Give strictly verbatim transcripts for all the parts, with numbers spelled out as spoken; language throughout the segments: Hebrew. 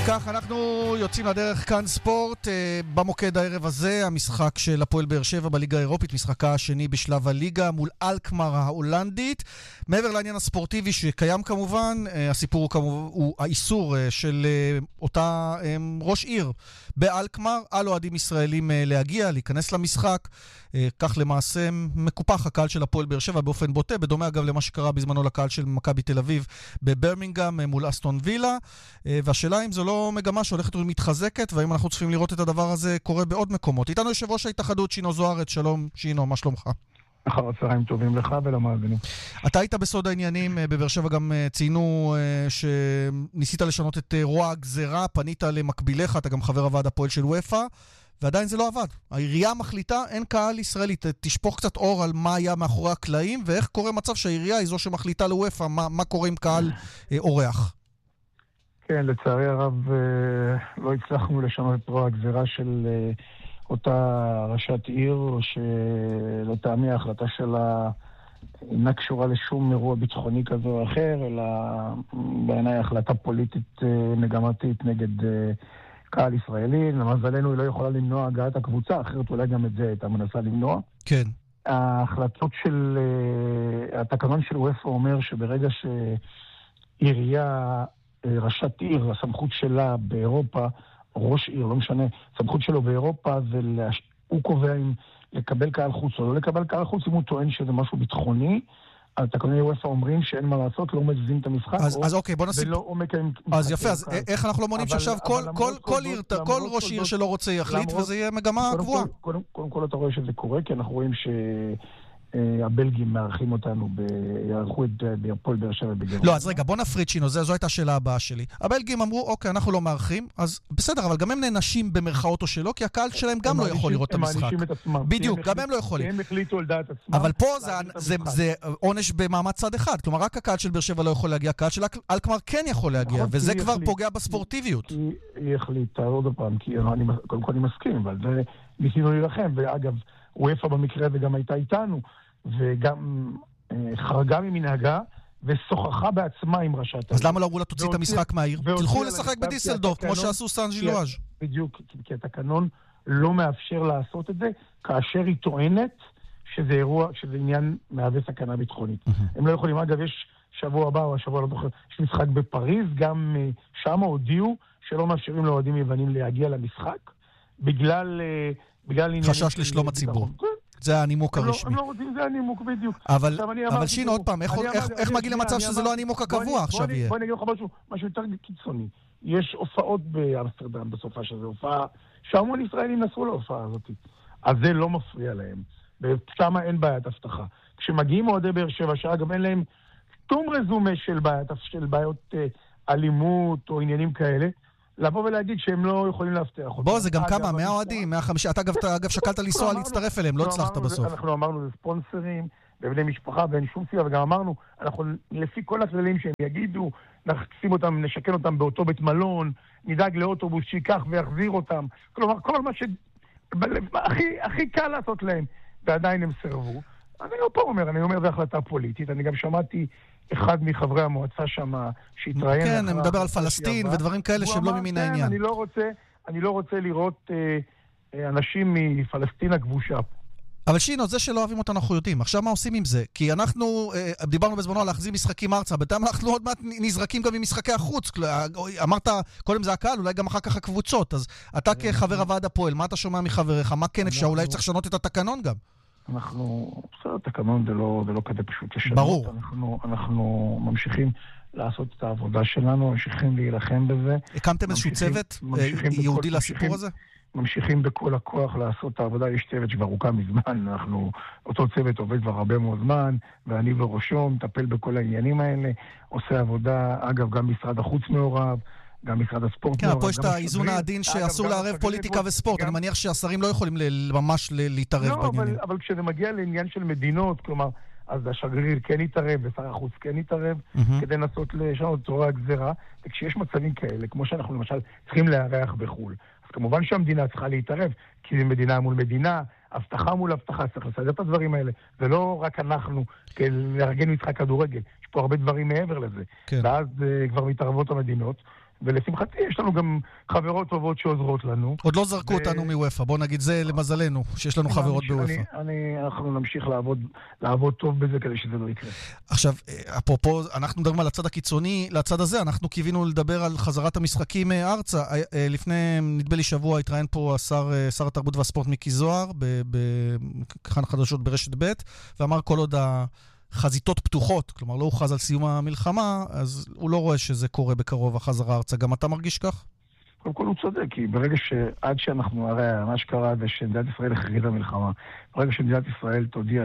כך אנחנו יוצאים לדרך כאן ספורט. במוקד הערב הזה המשחק של הפועל באר שבע בליגה האירופית, משחקה השני בשלב הליגה מול אלקמר ההולנדית. מעבר לעניין הספורטיבי שקיים כמובן, הסיפור הוא, כמובן, הוא האיסור של אותה ראש עיר באלקמר על אוהדים ישראלים להגיע, להיכנס למשחק. כך למעשה מקופח הקהל של הפועל באר שבע באופן בוטה, בדומה אגב למה שקרה בזמנו לקהל של מכבי תל אביב בברמינגהאם מול אסטון וילה. והשאלה אם זו לא מגמה שהולכת ומתחזקת, והאם אנחנו צריכים לראות את הדבר הזה קורה בעוד מקומות. איתנו יושב ראש ההתאחדות שינו זוארץ. שלום שינו, מה שלומך? אחר הצהריים טובים לך ולמאזינים. אתה היית בסוד העניינים, בבאר שבע גם ציינו שניסית לשנות את רוע הגזרה, פנית למקביליך, אתה גם חבר הוועד הפועל של וופא, ועדיין זה לא עבד. העירייה מחליטה, אין קהל ישראלי. תשפוך קצת אור על מה היה מאחורי הקלעים, ואיך קורה מצב שהעירייה היא זו שמחליטה לוופא, מה, מה קורה עם קהל אורח. כן, לצערי הרב לא הצלחנו לשנות את רוע הגזרה של אותה ראשת עיר, שלטעמי ההחלטה שלה אינה קשורה לשום אירוע ביטחוני כזה או אחר, אלא בעיניי החלטה פוליטית מגמתית נגד קהל ישראלי. למזלנו היא לא יכולה למנוע הגעת הקבוצה, אחרת אולי גם את זה הייתה מנסה למנוע. כן. ההחלטות של, התקנון של וופא אומר שברגע שעירייה, ראשת עיר, הסמכות שלה באירופה, ראש עיר, לא משנה, הסמכות שלו באירופה, והוא קובע אם לקבל קהל חוץ או לא לקבל קהל חוץ, אם הוא טוען שזה משהו ביטחוני, התקנוני וופא אומרים שאין מה לעשות, לא מזיזים את המשחק, אז, אז אוקיי, בוא נשים... ולא עומק... אז יפה, אז איך אנחנו לא מונים שעכשיו כל, כל, כל, עיר, כל ראש עיר שלא רוצה יחליט, וזה יהיה מגמה קבועה? קודם, קודם כל אתה רואה שזה קורה, כי אנחנו רואים ש... הבלגים מארחים אותנו, יערכו את הפועל באר שבע בגרמניה. לא, אז רגע, בוא נפריד שינו, זו הייתה השאלה הבאה שלי. הבלגים אמרו, אוקיי, אנחנו לא מארחים, אז בסדר, אבל גם הם נאנשים במרכאות או שלא, כי הקהל שלהם גם לא יכול לראות את המשחק. הם מאנשים את עצמם. בדיוק, גם הם לא יכולים. הם החליטו על דעת עצמם. אבל פה זה עונש במעמד צד אחד, כלומר, רק הקהל של באר שבע לא יכול להגיע, הקהל של אלקמר כן יכול להגיע, וזה כבר פוגע בספורטיביות. היא החליטה עוד פעם, כי קודם כל אני מסכים, אבל זה ניסינו להילחם, ואגב, וופא במקרה הזה גם הייתה איתנו, וגם חרגה ממנהגה, ושוחחה בעצמה עם ראשת. אז למה לא אמרו לה תוציא את המשחק מהעיר? תלכו לשחק בדיסלדורף, כמו שעשו סן ג'ילואז'. בדיוק, כי התקנון לא מאפשר לעשות את זה, כאשר היא טוענת שזה אירוע, שזה עניין מהווה סכנה ביטחונית. הם לא יכולים, אגב, יש שבוע הבא או השבוע לא זוכר, יש משחק בפריז, גם שם הודיעו שלא מאפשרים לאוהדים יוונים להגיע למשחק, בגלל חשש לשלום הציבור. זה הנימוק הרשמי. הם לא רוצים, זה הנימוק בדיוק. אבל שינו עוד פעם, איך מגיעים למצב שזה לא הנימוק הקבוע עכשיו יהיה? בוא נגיד לך משהו, משהו יותר קיצוני. יש הופעות באמסטרדם בסופה שזה הופעה, שהמון ישראלים נסעו להופעה הזאת. אז זה לא מפריע להם. ושם אין בעיית הבטחה. כשמגיעים אוהדי באר שבע, שאגב אין להם שום רזומה של בעיות אלימות או עניינים כאלה, לבוא ולהגיד שהם לא יכולים להבטיח. בוא, זה גם כמה, מאה אוהדים, מאה וחמישים, אתה אגב שקלת לנסוע להצטרף אליהם, לא הצלחת בסוף. אנחנו אמרנו, זה ספונסרים, בבני משפחה, ואין שום סיבה, וגם אמרנו, אנחנו לפי כל הכללים שהם יגידו, נחשים אותם, נשכן אותם באותו בית מלון, נדאג לאוטובוס שיקח ויחזיר אותם. כלומר, כל מה ש... הכי קל לעשות להם, ועדיין הם סרבו. אני לא פה אומר, אני אומר, זה החלטה פוליטית, אני גם שמעתי אחד מחברי המועצה שם שהתראיין. כן, הם מדבר על פלסטין ודברים כאלה שהם לא ממין העניין. אני לא רוצה, אני לא רוצה לראות אה, אנשים מפלסטין הכבושה. אבל שינו, זה שלא אוהבים אותנו אנחנו יודעים. עכשיו מה עושים עם זה? כי אנחנו אה, דיברנו בזמנו על להחזיר משחקים ארצה, בינתיים אנחנו עוד מעט נזרקים גם ממשחקי החוץ. אמרת, קודם זה הקהל, אולי גם אחר כך הקבוצות. אז אתה כחבר הוועד הפועל, מה אתה שומע מחבריך? מה כן אפשר? אולי צריך לשנות את התקנון גם. אנחנו, בסדר, התקנון זה לא, זה לא כזה פשוט לשנות. ברור. אנחנו, אנחנו ממשיכים לעשות את העבודה שלנו, ממשיכים להילחם בזה. הקמתם איזשהו צוות יהודי לסיפור הזה? ממשיכים בכל הכוח לעשות את העבודה. יש צוות שכבר הוקם מזמן, אנחנו, אותו צוות עובד כבר הרבה מאוד זמן, ואני וראשו מטפל בכל העניינים האלה, עושה עבודה, אגב, גם משרד החוץ מעורב, גם משרד הספורט. כן, פה יש את האיזון העדין שאסור לערב פוליטיקה וספורט. אני מניח שהשרים לא יכולים ממש להתערב בעניינים. לא, אבל כשזה מגיע לעניין של מדינות, כלומר, אז השגריר כן יתערב, ושר החוץ כן יתערב, כדי לנסות לשנות את רוע הגזרה, וכשיש מצבים כאלה, כמו שאנחנו למשל צריכים לארח בחו"ל, אז כמובן שהמדינה צריכה להתערב, כי זה מדינה מול מדינה, הבטחה מול הבטחה, צריך לסדר את הדברים האלה, ולא רק אנחנו, לארגן משחק כדורגל, יש פה הרבה דברים מעבר לזה, ואז כבר מתערבות המדינות, ולשמחתי יש לנו גם חברות טובות שעוזרות לנו. עוד לא זרקו אותנו מוופא, בוא נגיד זה למזלנו, שיש לנו חברות בוופא. אנחנו נמשיך לעבוד טוב בזה כדי שזה לא יקרה. עכשיו, אפרופו, אנחנו מדברים על הצד הקיצוני, לצד הזה, אנחנו קיווינו לדבר על חזרת המשחקים ארצה. לפני, נדמה לי שבוע, התראיין פה שר התרבות והספורט מיקי זוהר, בכאן חדשות ברשת ב', ואמר כל עוד החזיתות פתוחות, כלומר לא הוכרז על סיום המלחמה, אז הוא לא רואה שזה קורה בקרוב החזרה ארצה. גם אתה מרגיש כך? קודם כל הוא צודק, כי ברגע שעד שאנחנו, הרי מה שקרה זה שמדינת ישראל הכריזה מלחמה, ברגע שמדינת ישראל תודיע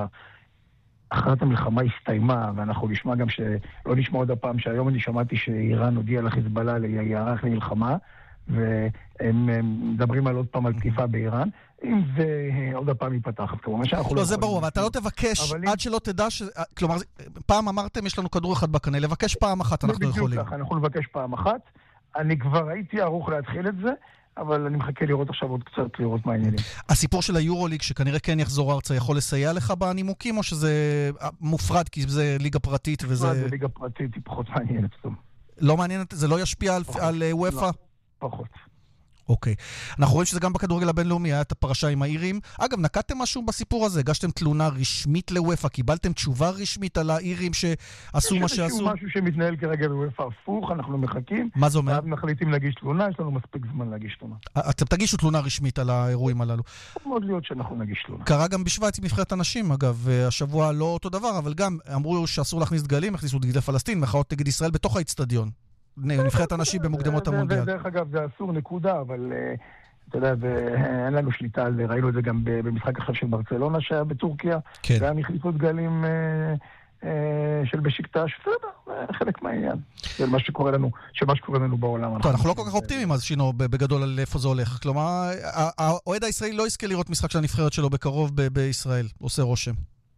שהכרזת המלחמה הסתיימה, ואנחנו נשמע גם שלא נשמע עוד הפעם, שהיום אני שמעתי שאיראן הודיעה לחיזבאללה להיערך למלחמה, והם מדברים על עוד פעם על תקיפה באיראן, אם זה עוד הפעם ייפתח, אז כמובן שאנחנו לא, זה ברור, אבל אתה לא תבקש עד שלא תדע ש... כלומר, פעם אמרתם, יש לנו כדור אחד בקנה, לבקש פעם אחת אנחנו יכולים. בדיוק ככה, אנחנו נבקש פעם אחת. אני כבר הייתי ערוך להתחיל את זה, אבל אני מחכה לראות עכשיו עוד קצת, לראות מה העניינים. הסיפור של היורוליג, שכנראה כן יחזור ארצה, יכול לסייע לך בנימוקים, או שזה מופרד, כי זה ליגה פרטית וזה... זה ליגה פרטית, היא פחות מעניינת. לא מעניינת? זה לא ישפיע על וופא? פחות. אוקיי. אנחנו רואים שזה גם בכדורגל הבינלאומי, היה את הפרשה עם האירים. אגב, נקטתם משהו בסיפור הזה? הגשתם תלונה רשמית לוופא? קיבלתם תשובה רשמית על האירים שעשו מה שעשו? יש משהו שמתנהל כרגע בוופא הפוך, אנחנו מחכים. מה זה אומר? מחליטים להגיש תלונה, יש לנו מספיק זמן להגיש תלונה. אתם תגישו תלונה רשמית על האירועים הללו. מאוד להיות שאנחנו נגיש תלונה. קרה גם בשוויץ עם נבחרת הנשים, אגב, השבוע לא אותו דבר, אבל גם אמרו שאסור להכניס דגלים, הכניסו דגלי פלסטין, מחאות נגד ישראל בתוך האצטדיון. נבחרת הנשים במוקדמות המונדיאל. דרך אגב, זה אסור נקודה, אבל אתה יודע, אין לנו שליטה, ראינו את זה גם במשחק אחר של ברצלונה שהיה בטורקיה, והיה מחליפות גלים של בשיקטש, בסדר, חלק מהעניין, של מה שקורה לנו, של מה שקורה לנו בעולם. אנחנו לא כל כך אופטימיים אז, שינו, בגדול על איפה זה הולך. כלומר, האוהד הישראלי לא יזכה לראות משחק של הנבחרת שלו בקרוב בישראל, עושה רושם.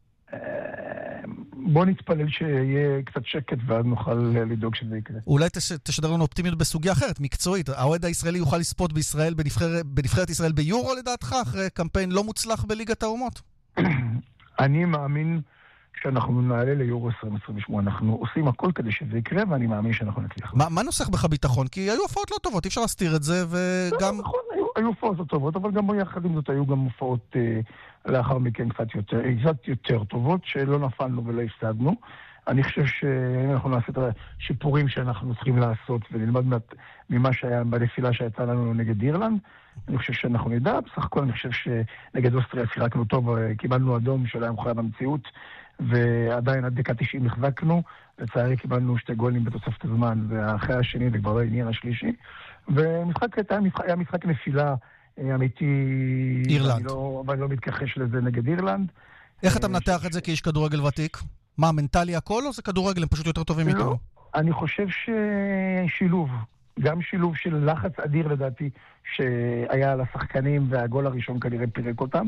בוא נתפלל שיהיה קצת שקט ואז נוכל לדאוג שזה יקרה. אולי תשדר לנו אופטימיות בסוגיה אחרת, מקצועית. האוהד הישראלי יוכל לספוט בישראל, בנבחרת ישראל ביורו לדעתך, אחרי קמפיין לא מוצלח בליגת האומות? אני מאמין שאנחנו נעלה ליורו עשרים עשרים ושמונה. אנחנו עושים הכל כדי שזה יקרה, ואני מאמין שאנחנו נצליח. מה נוסח בך ביטחון? כי היו הופעות לא טובות, אי אפשר להסתיר את זה, וגם... נכון, היו הופעות לא טובות, אבל גם ביחד עם זאת היו גם הופעות לאחר מכן קצת יותר, קצת יותר טובות, שלא נפלנו ולא הפסדנו. אני חושב שאם אנחנו נעשה את השיפורים שאנחנו צריכים לעשות, ונלמד ממה שהיה בנפילה שהייתה לנו נגד אירלנד, אני חושב שאנחנו נדע. בסך הכל אני חושב שנגד אוסטריה שיחקנו טוב, קיבלנו אדום שלא היה מחויב במציאות, ועדיין עד דקה תשעים החזקנו. לצערי קיבלנו שתי גולים בתוספת הזמן, ואחרי השני זה כבר לא העניין השלישי. ומשחק היה משחק נפילה אמיתי, אירלנד. אבל לא מתכחש לזה נגד אירלנד. איך אתה מנתח את זה כאיש כדורגל ותיק? מה, מנטלי הכל או זה כדורגל? הם פשוט יותר טובים איתנו? אני חושב ששילוב, גם שילוב של לחץ אדיר לדעתי, שהיה על השחקנים והגול הראשון כנראה פירק אותם,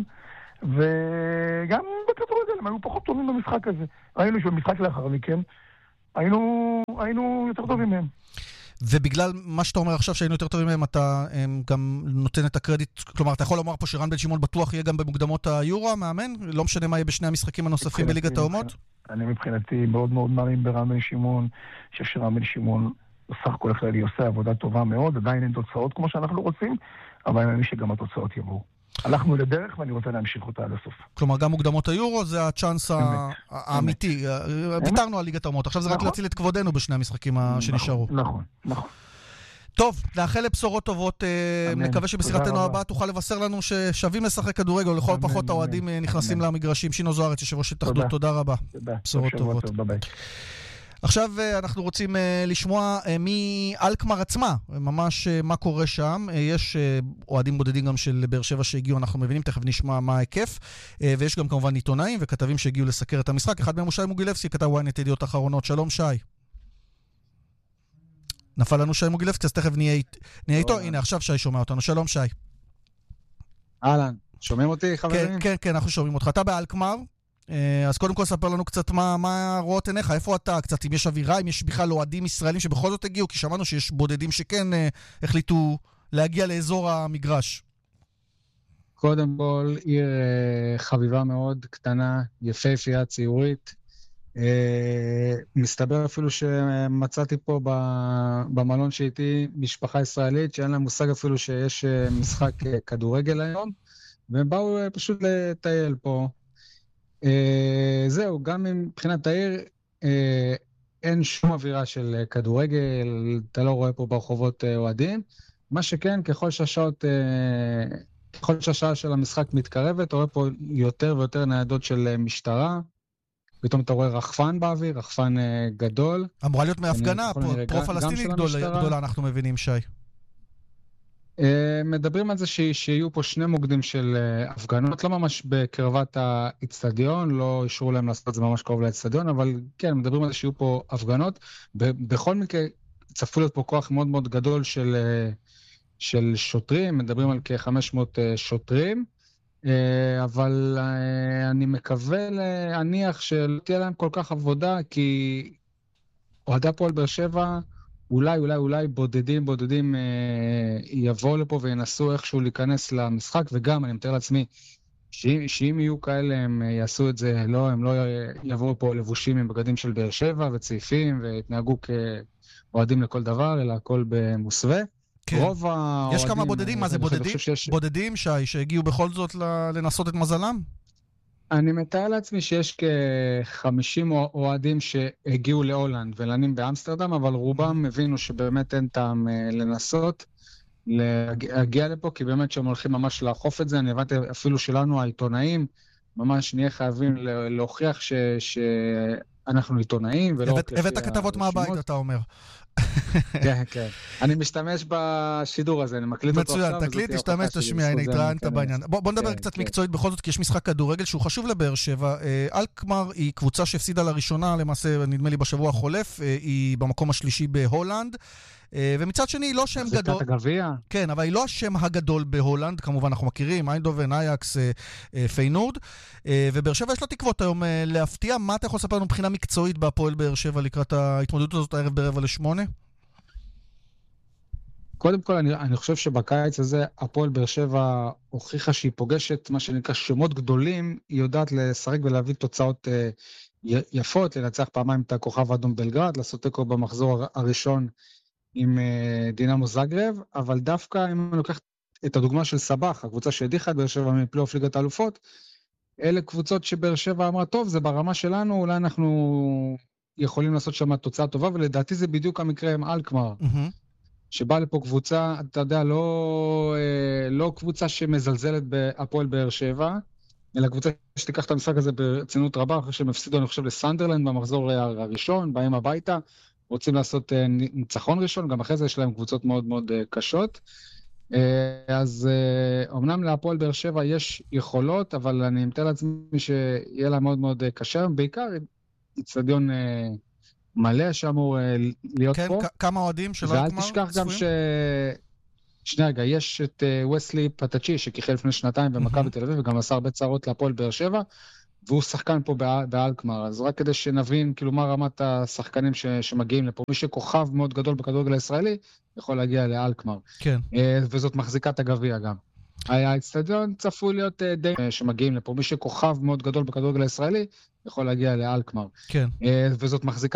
וגם בכדורגל הם היו פחות טובים במשחק הזה. ראינו שבמשחק לאחר מכן היינו, היינו יותר טובים מהם. ובגלל מה שאתה אומר עכשיו שהיינו יותר טובים מהם, אתה גם נותן את הקרדיט, כלומר, אתה יכול לומר פה שרן בן שמעון בטוח יהיה גם במוקדמות היורו, המאמן? לא משנה מה יהיה בשני המשחקים הנוספים בליגת האומות? אני מבחינתי מאוד מאוד מאמין ברן בן שמעון, חושב שרן בן שמעון בסך הכל הכללי עושה עבודה טובה מאוד, עדיין אין תוצאות כמו שאנחנו רוצים, אבל אני מאמין שגם התוצאות יבואו. הלכנו לדרך ואני רוצה להמשיך אותה עד הסוף. כלומר, גם מוקדמות היורו זה הצ'אנס האמיתי. ויתרנו על ליגת האומות. עכשיו זה רק להציל את כבודנו בשני המשחקים שנשארו. נכון, נכון. טוב, נאחל לבשורות טובות. נקווה שבשיחתנו הבאה תוכל לבשר לנו ששווים לשחק כדורגל, או לכל פחות האוהדים נכנסים למגרשים. שינו זוארץ, יושב ראש התאחדות, תודה רבה. בשורות טובות. עכשיו אנחנו רוצים לשמוע מאלקמר עצמה, ממש מה קורה שם. יש אוהדים בודדים גם של באר שבע שהגיעו, אנחנו מבינים, תכף נשמע מה ההיקף, ויש גם כמובן עיתונאים וכתבים שהגיעו לסקר את המשחק. אחד מהם הוא שי מוגילבסקי, כתב וויינט ידיעות אחרונות. שלום שי. נפל לנו שי מוגילבסקי, אז תכף נהיה איתו. הנה, עכשיו שי שומע אותנו. שלום שי. אהלן, שומעים אותי חברים? כן, כן, כן, אנחנו שומעים אותך. אתה באלקמר. אז קודם כל ספר לנו קצת מה, מה רואות עיניך, איפה אתה, קצת אם יש אווירה, אם יש בכלל אוהדים ישראלים שבכל זאת הגיעו, כי שמענו שיש בודדים שכן אה, החליטו להגיע לאזור המגרש. קודם כל, עיר אה, חביבה מאוד, קטנה, יפהפייה, ציורית, מסתבר אפילו שמצאתי פה במלון שאיתי משפחה ישראלית, שאין להם מושג אפילו שיש משחק כדורגל היום, והם באו פשוט לטייל פה. זהו, גם מבחינת העיר, אין שום אווירה של כדורגל, אתה לא רואה פה ברחובות אוהדים. מה שכן, ככל שהשעות, ככל שהשעה של המשחק מתקרבת, אתה רואה פה יותר ויותר ניידות של משטרה, פתאום אתה רואה רחפן באוויר, רחפן גדול. אמורה להיות מהפגנה, פרו-פלסטינית גדולה, אנחנו מבינים, שי. מדברים על זה שיהיו פה שני מוקדים של הפגנות, לא ממש בקרבת האצטדיון, לא אישרו להם לעשות את זה ממש קרוב לאצטדיון, אבל כן, מדברים על זה שיהיו פה הפגנות. בכל מקרה, צפו להיות פה כוח מאוד מאוד גדול של, של שוטרים, מדברים על כ-חמש מאות שוטרים, אבל אני מקווה להניח שלא תהיה להם כל כך עבודה, כי אוהדי הפועל באר שבע, אולי, אולי, אולי בודדים, בודדים אה, יבואו לפה וינסו איכשהו להיכנס למשחק, וגם אני מתאר לעצמי שאם, שאם יהיו כאלה הם יעשו את זה, לא, הם לא יבואו פה לבושים עם בגדים של באר שבע וצעיפים, והתנהגו כאוהדים לכל דבר, אלא הכל במוסווה. כן. רוב האוהדים... יש כמה בודדים, מה זה בודדים? שיש... בודדים, שי, שהגיעו בכל זאת לנסות את מזלם? אני מתאר לעצמי שיש כ-חמישים אוהדים שהגיעו להולנד ולנים באמסטרדם, אבל רובם הבינו שבאמת אין טעם לנסות להגיע לפה, כי באמת שהם הולכים ממש לאכוף את זה. אני הבנתי אפילו שלנו העיתונאים, ממש נהיה חייבים להוכיח ש... שאנחנו עיתונאים, ולא רק לפי... הבאת כתבות מהבית, אתה אומר. כן, כן. אני משתמש בשידור הזה, אני מקליט אותו עכשיו. מצוין, תקליט, תשתמש, תשמיע, הנה התראיינת בעניין. בוא נדבר קצת מקצועית בכל זאת, כי יש משחק כדורגל שהוא חשוב לבאר שבע. אלקמר היא קבוצה שהפסידה לראשונה, למעשה, נדמה לי בשבוע החולף, היא במקום השלישי בהולנד, ומצד שני היא לא שם גדול. מחזיקת הגביע. כן, אבל היא לא השם הגדול בהולנד, כמובן אנחנו מכירים, איינדובן, אייקס, פיינורד, ובאר שבע יש לה תקוות היום להפתיע. מה אתה יכול לספר לנו מבחינה מקצועית בהפועל באר שבע לקראת ההתמודדות הזאת הערב ברבע לשמונה? קודם כל, אני, אני חושב שבקיץ הזה, הפועל באר שבע הוכיחה שהיא פוגשת מה שנקרא שמות גדולים, היא יודעת לשחק ולהביא תוצאות אה, יפות, לנצח פעמיים את הכוכב האדום בלגרד, לעשות תיקו במחזור הראשון עם אה, דינמו זאגרב, אבל דווקא אם אני לוקח את הדוגמה של סבח, הקבוצה שהדיחה את באר שבע מפלייאוף ליגת האלופות, אלה קבוצות שבאר שבע אמרה, טוב, זה ברמה שלנו, אולי אנחנו יכולים לעשות שם תוצאה טובה, ולדעתי זה בדיוק המקרה עם אלקמר. Mm-hmm. שבא לפה קבוצה, אתה יודע, לא, לא קבוצה שמזלזלת בהפועל באר שבע, אלא קבוצה שתיקח את המשחק הזה ברצינות רבה, אחרי שהם הפסידו, אני חושב, לסנדרלנד במחזור הראשון, באים הביתה, רוצים לעשות ניצחון ראשון, גם אחרי זה יש להם קבוצות מאוד מאוד קשות. אז אמנם להפועל באר שבע יש יכולות, אבל אני מתאר לעצמי שיהיה לה מאוד מאוד קשה, בעיקר אצטדיון מלא שאמור להיות כן, פה. כן, כמה אוהדים של אלקמר? ואל תשכח גם ש... שנייה רגע, יש את וסלי פטאצ'י שכיחל לפני שנתיים במכבי תל אביב, וגם עשה הרבה צרות להפועל באר שבע, והוא שחקן פה באלקמר. אז רק כדי שנבין כאילו מה רמת השחקנים ש... שמגיעים לפה. מי שכוכב מאוד גדול בכדורגל הישראלי, יכול להגיע לאלקמר. כן. וזאת מחזיקת הגביע גם. האצטדיון צפוי להיות די שמגיעים לפה. מי שכוכב מאוד גדול בכדורגל הישראלי, יכול להגיע לאלקמר. כן. וזאת מחזיקת